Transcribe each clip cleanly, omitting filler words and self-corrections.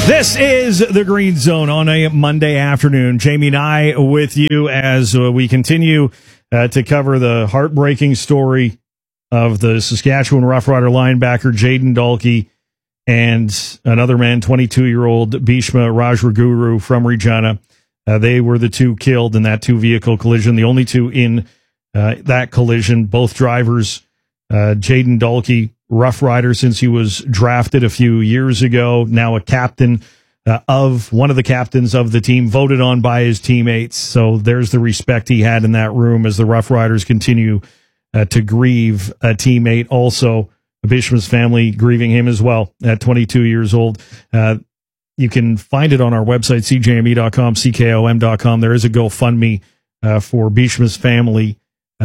This is the Green Zone on a Monday afternoon. Jamie and I with you as we continue to cover the heartbreaking story of the Saskatchewan Roughrider linebacker Jayden Dalkey and another man, 22-year-old Bhishma Rajraguru from Regina. They were the two killed in that two-vehicle collision, the only two in that collision, both drivers. Jayden Dalkey, Rough Rider since he was drafted a few years ago, now a captain of one of the captains of the team, voted on by his teammates. So there's the respect he had in that room as the Rough Riders continue to grieve a teammate. Also, Bishop's family grieving him as well at 22 years old. You can find it on our website, cjme.com, ckom.com. There is a GoFundMe for Bishop's family.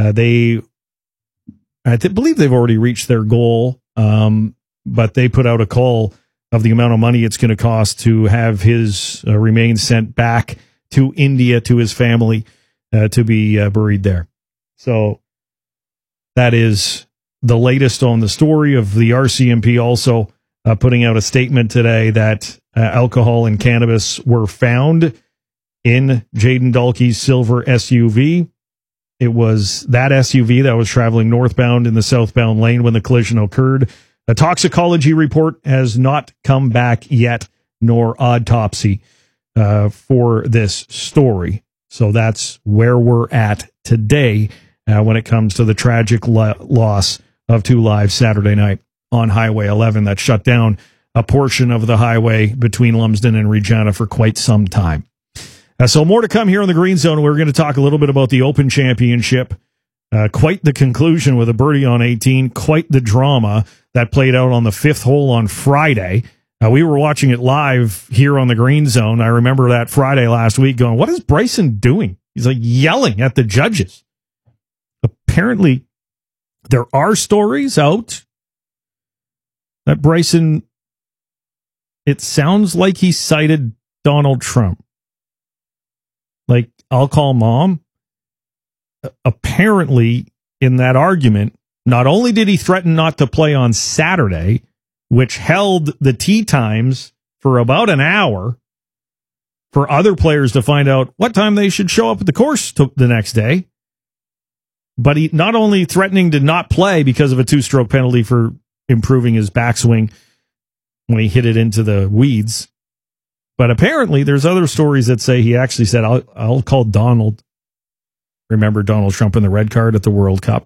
I believe they've already reached their goal, but they put out a call of the amount of money it's going to cost to have his remains sent back to India to his family to be buried there. So that is the latest on the story of the RCMP also putting out a statement today that alcohol and cannabis were found in Jayden Dalkey's silver SUV. It was that SUV that was traveling northbound in the southbound lane when the collision occurred. A toxicology report has not come back yet, nor autopsy for this story. So that's where we're at today when it comes to the tragic loss of two lives Saturday night on Highway 11 that shut down a portion of the highway between Lumsden and Regina for quite some time. So more to come here on the Green Zone. We're going to talk a little bit about the Open Championship. Quite the conclusion with a birdie on 18. Quite the drama that played out on the fifth hole on Friday. We were watching it live here on the Green Zone. I remember that Friday last week going, what is Bryson doing? He's like yelling at the judges. Apparently, there are stories out that Bryson, it sounds like he cited Donald Trump. Like, I'll call mom. Apparently, in that argument, not only did he threaten not to play on Saturday, which held the tee times for about an hour for other players to find out what time they should show up at the course the next day, but he not only threatening to not play because of a two-stroke penalty for improving his backswing when he hit it into the weeds, but apparently there's other stories that say he actually said, I'll call Donald. Remember Donald Trump in the red card at the World Cup?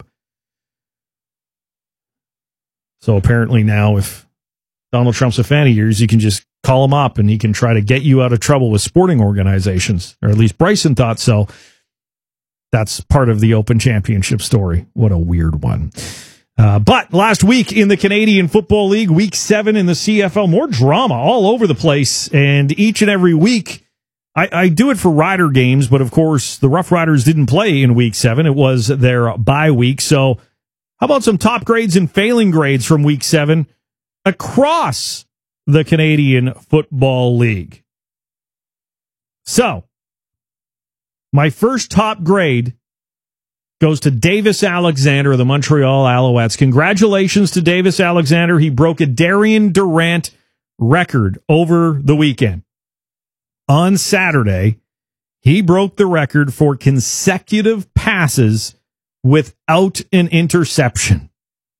So apparently now if Donald Trump's a fan of yours, you can just call him up and he can try to get you out of trouble with sporting organizations. Or at least Bryson thought so. That's part of the Open Championship story. What a weird one. But last week in the Canadian Football League, week 7 in the CFL, more drama all over the place. And each and every week, I do it for Rider games, but of course, the Rough Riders didn't play in week 7. It was their bye week. So how about some top grades and failing grades from week 7 across the Canadian Football League? So, my first top grade goes to Davis Alexander of the Montreal Alouettes. Congratulations to Davis Alexander. He broke a Darian Durant record over the weekend. On Saturday, he broke the record for consecutive passes without an interception.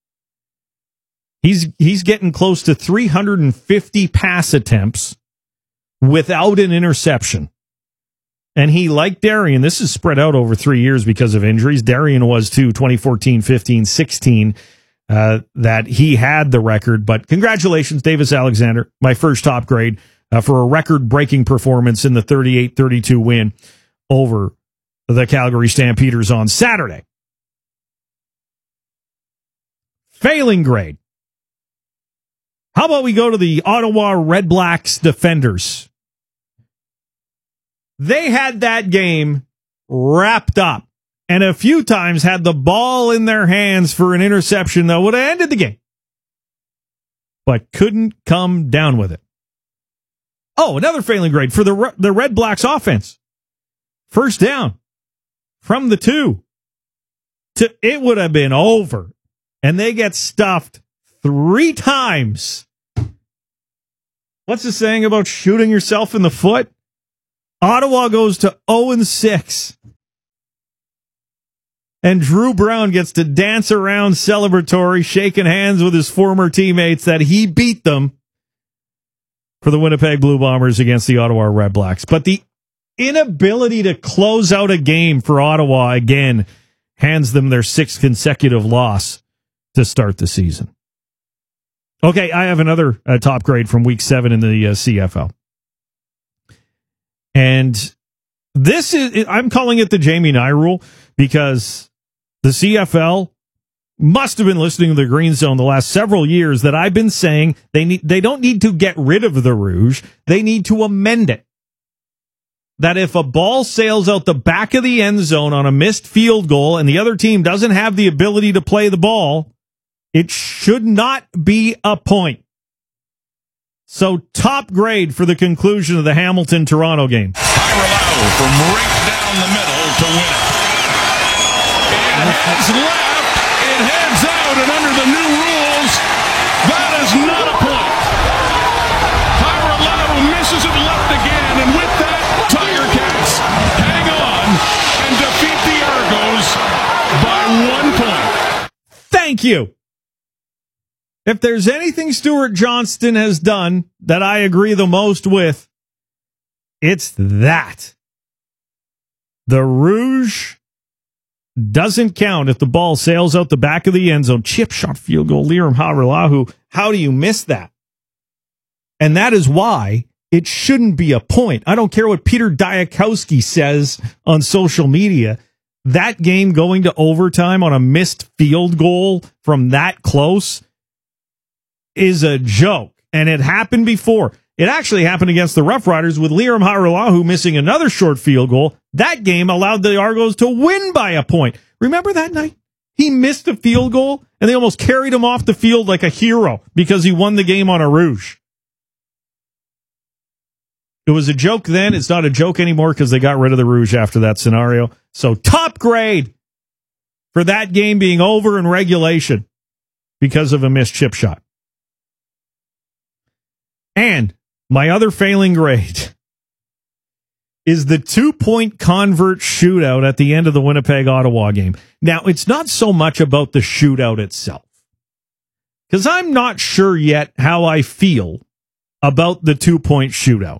He's getting close to 350 pass attempts without an interception. And he, like Darian, this is spread out over 3 years because of injuries. Darian was too, 2014, 15, 16, that he had the record. But congratulations, Davis Alexander, my first top grade for a record-breaking performance in the 38-32 win over the Calgary Stampeders on Saturday. Failing grade. How about we go to the Ottawa Red Blacks defenders? They had that game wrapped up and a few times had the ball in their hands for an interception that would have ended the game, but couldn't come down with it. Oh, another failing grade for the Red Blacks offense. First down from the 2. It would have been over. And they get stuffed 3 times What's the saying about shooting yourself in the foot? Ottawa goes to 0-6. And Drew Brown gets to dance around celebratory, shaking hands with his former teammates that he beat them for the Winnipeg Blue Bombers against the Ottawa Red Blacks. But the inability to close out a game for Ottawa again hands them their 6th consecutive loss to start the season. Okay, I have another top grade from Week 7 in the CFL. And this is, I'm calling it the Jamie Nye rule because the CFL must have been listening to the Green Zone the last several years that I've been saying they don't need to get rid of the Rouge. They need to amend it. That if a ball sails out the back of the end zone on a missed field goal and the other team doesn't have the ability to play the ball, it should not be a point. So top grade for the conclusion of the Hamilton-Toronto game. Tyler from right down the middle to win it. It heads left, it heads out, and under the new rules, that is not a point. Tyler misses it left again, and with that, Tiger Cats hang on and defeat the Argos by 1 point. Thank you. If there's anything Stuart Johnston has done that I agree the most with, it's that. The Rouge doesn't count if the ball sails out the back of the end zone. Chip shot field goal, Liram Hawrylahu. How do you miss that? And that is why it shouldn't be a point. I don't care what Peter Diakowski says on social media. That game going to overtime on a missed field goal from that close is a joke. And it happened before. It actually happened against the Rough Riders with Liram Hawrylahu missing another short field goal. That game allowed the Argos to win by a point. Remember that night? He missed a field goal and they almost carried him off the field like a hero because he won the game on a Rouge. It was a joke then. It's not a joke anymore because they got rid of the Rouge after that scenario. So top grade for that game being over in regulation because of a missed chip shot. And my other failing grade is the 2-point convert shootout at the end of the Winnipeg-Ottawa game. Now, it's not so much about the shootout itself, because I'm not sure yet how I feel about the 2-point shootout.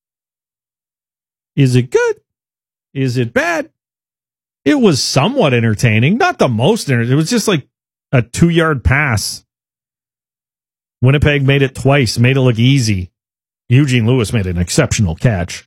Is it good? Is it bad? It was somewhat entertaining. Not the most entertaining. It was just like a 2-yard pass. Winnipeg made it twice, made it look easy. Eugene Lewis made an exceptional catch.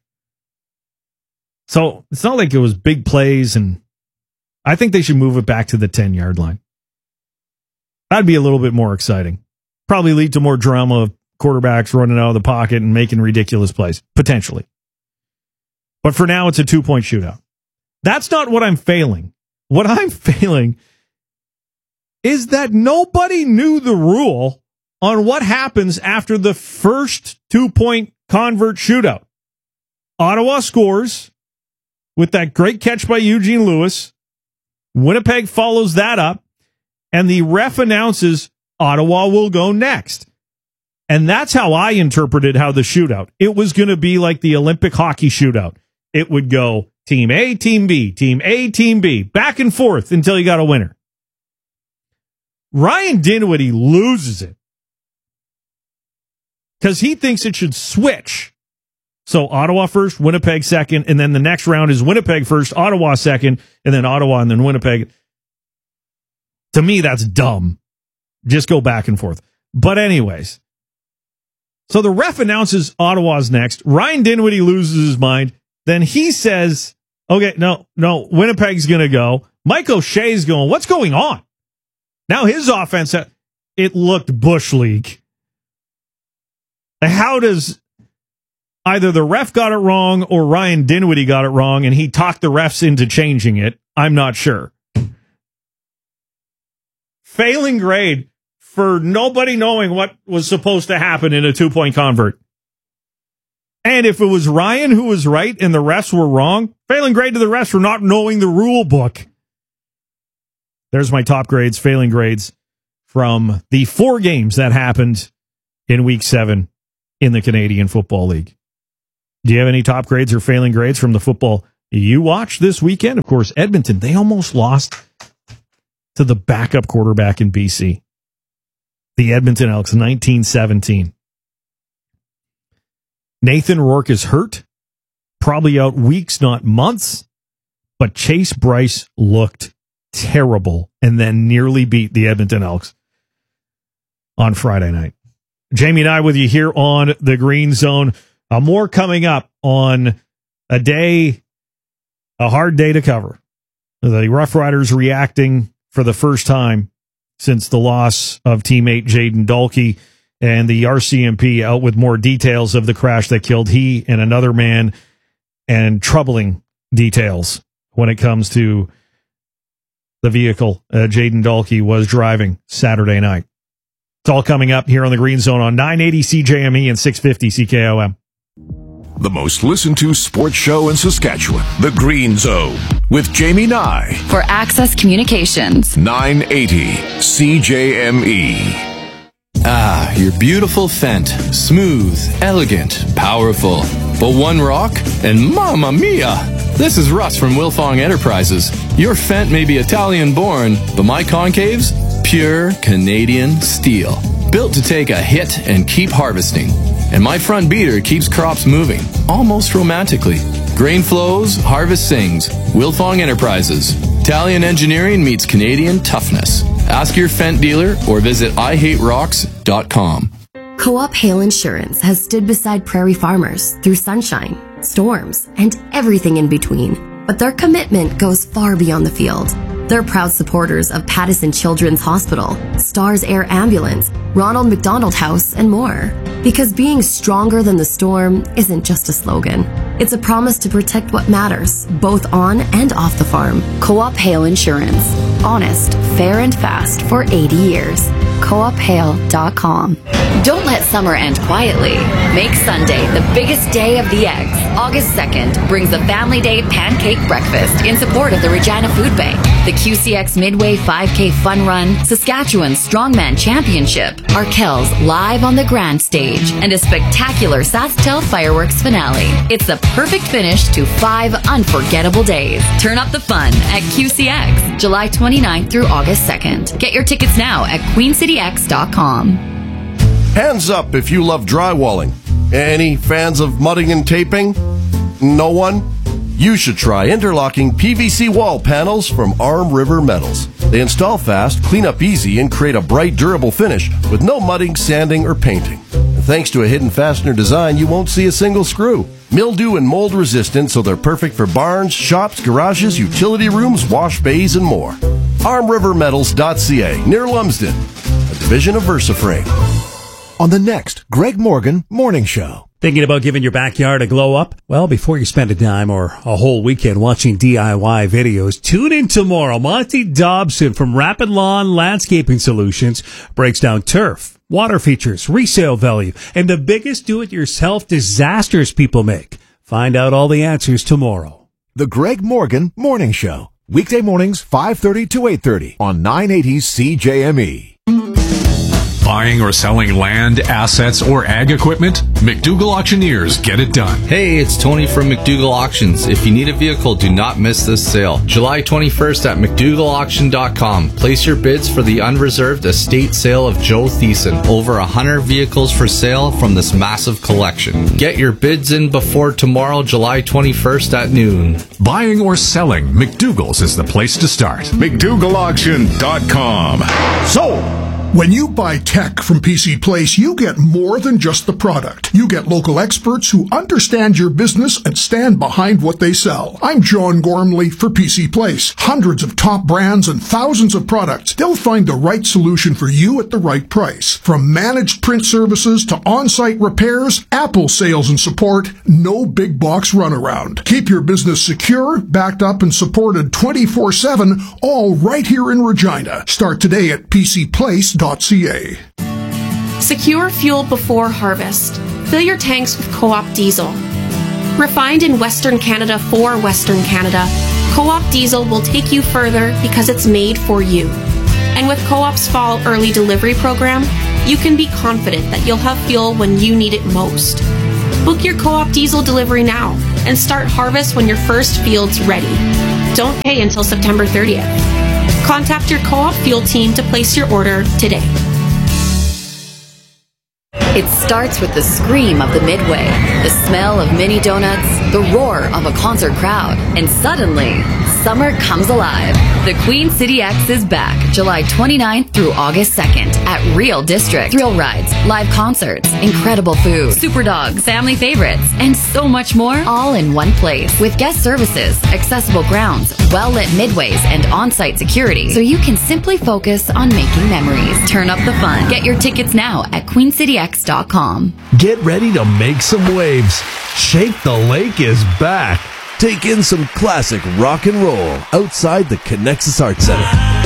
So it's not like it was big plays, and I think they should move it back to the 10-yard line. That'd be a little bit more exciting. Probably lead to more drama of quarterbacks running out of the pocket and making ridiculous plays, potentially. But for now, it's a 2-point shootout. That's not what I'm failing. What I'm failing is that nobody knew the rule on what happens after the first 2-point convert shootout. Ottawa scores with that great catch by Eugene Lewis. Winnipeg follows that up, and the ref announces Ottawa will go next. And that's how I interpreted how the shootout. It was going to be like the Olympic hockey shootout. It would go Team A, Team B, Team A, Team B, back and forth until you got a winner. Ryan Dinwiddie loses it because he thinks it should switch. So Ottawa first, Winnipeg second, and then the next round is Winnipeg first, Ottawa second, and then Ottawa and then Winnipeg. To me, that's dumb. Just go back and forth. But anyways, so the ref announces Ottawa's next. Ryan Dinwiddie loses his mind. Then he says, okay, no, Winnipeg's going to go. Mike O'Shea's going, what's going on? Now his offense, it looked Bush League. How does either the ref got it wrong or Ryan Dinwiddie got it wrong and he talked the refs into changing it? I'm not sure. Failing grade for nobody knowing what was supposed to happen in a 2-point convert. And if it was Ryan who was right and the refs were wrong, failing grade to the refs for not knowing the rule book. There's my top grades, failing grades from the 4 games that happened in Week 7 in the Canadian Football League. Do you have any top grades or failing grades from the football you watched this weekend? Of course, Edmonton, they almost lost to the backup quarterback in BC. The Edmonton Elks, 19-17. Nathan Rourke is hurt, probably out weeks, not months, but Chase Bryce looked terrible and then nearly beat the Edmonton Elks on Friday night. Jamie and I with you here on the Green Zone. More coming up on a hard day to cover. The Rough Riders reacting for the first time since the loss of teammate Jayden Dalkey, and the RCMP out with more details of the crash that killed he and another man, and troubling details when it comes to the vehicle Jayden Dalkey was driving Saturday night. It's all coming up here on the Green Zone on 980 CJME and 650 CKOM. The most listened to sports show in Saskatchewan, The Green Zone, with Jamie Nye. For Access Communications. 980 CJME. Ah, your beautiful Fendt. Smooth, elegant, powerful. But one rock, and mamma mia! This is Russ from Wilfong Enterprises. Your Fendt may be Italian-born, but my concaves? Pure Canadian steel. Built to take a hit and keep harvesting. And my front beater keeps crops moving, almost romantically. Grain flows, harvest sings. Wilfong Enterprises. Italian engineering meets Canadian toughness. Ask your Fendt dealer or visit IHateRocks.com. Co-op Hail Insurance has stood beside prairie farmers through sunshine, storms, and everything in between. But their commitment goes far beyond the field. They're proud supporters of Pattison Children's Hospital, Stars Air Ambulance, Ronald McDonald House, and more. Because being stronger than the storm isn't just a slogan. It's a promise to protect what matters, both on and off the farm. Co-op Hail Insurance. Honest, fair, and fast for 80 years. CoopHail.com. Don't let summer end quietly. Make Sunday the biggest day of the eggs. August 2nd brings the Family Day Pancake Breakfast in support of the Regina Food Bank, the QCX Midway 5K Fun Run, Saskatchewan Strongman Championship, Arkells live on the Grand Stage, and a spectacular Sasktel fireworks finale. It's the perfect finish to 5 unforgettable days. Turn up the fun at QCX, July 29th through August 2nd. Get your tickets now at QueenCityX.com. Hands up if you love drywalling. Any fans of mudding and taping? No one? You should try interlocking PVC wall panels from Arm River Metals. They install fast, clean up easy, and create a bright, durable finish with no mudding, sanding, or painting. And thanks to a hidden fastener design, you won't see a single screw. Mildew and mold resistant, so they're perfect for barns, shops, garages, utility rooms, wash bays, and more. ArmRiverMetals.ca, near Lumsden, a division of VersaFrame. On the next Greg Morgan Morning Show. Thinking about giving your backyard a glow up? Well, before you spend a dime or a whole weekend watching DIY videos, tune in tomorrow. Monty Dobson from Rapid Lawn Landscaping Solutions breaks down turf, water features, resale value, and the biggest do-it-yourself disasters people make. Find out all the answers tomorrow. The Greg Morgan Morning Show. Weekday mornings, 5:30 to 8:30 on 980 CJME. Buying or selling land, assets, or ag equipment? McDougall Auctioneers get it done. Hey, it's Tony from McDougall Auctions. If you need a vehicle, do not miss this sale. July 21st at McDougallAuction.com. Place your bids for the unreserved estate sale of Joe Thiessen. Over 100 vehicles for sale from this massive collection. Get your bids in before tomorrow, July 21st at noon. Buying or selling, McDougall's is the place to start. McDougallAuction.com. Sold! When you buy tech from PC Place, you get more than just the product. You get local experts who understand your business and stand behind what they sell. I'm John Gormley for PC Place. Hundreds of top brands and thousands of products. They'll find the right solution for you at the right price. From managed print services to on-site repairs, Apple sales and support, no big box runaround. Keep your business secure, backed up, and supported 24/7, all right here in Regina. Start today at PCPlace.ca. Secure fuel before harvest. Fill your tanks with Co-op diesel. Refined in Western Canada for Western Canada, Co-op diesel will take you further because it's made for you. And with Co-op's fall early delivery program, you can be confident that you'll have fuel when you need it most. Book your Co-op Diesel delivery now and start harvest when your first field's ready. Don't pay until September 30th. Contact your Co-op fuel team to place your order today. It starts with the scream of the Midway, the smell of mini donuts, the roar of a concert crowd, and suddenly, summer comes alive. The Queen City X is back July 29th through August 2nd at Real District. Thrill rides, live concerts, incredible food, super dogs, family favorites, and so much more, all in one place. With guest services, accessible grounds, well-lit midways, and on-site security, so you can simply focus on making memories. Turn up the fun. Get your tickets now at queencityx.com. Get ready to make some waves. Shake the Lake is back. Take in some classic rock and roll outside the Connexus Arts Center.